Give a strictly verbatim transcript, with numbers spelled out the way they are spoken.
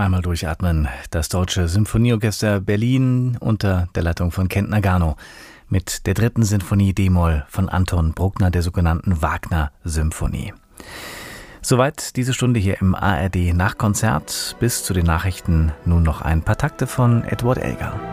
Einmal durchatmen. Das Deutsche Symphonieorchester Berlin unter der Leitung von Kent Nagano mit der dritten Sinfonie D-Moll von Anton Bruckner, der sogenannten Wagner-Symphonie. Soweit diese Stunde hier im A R D Nachkonzert. Bis zu den Nachrichten nun noch ein paar Takte von Edward Elgar.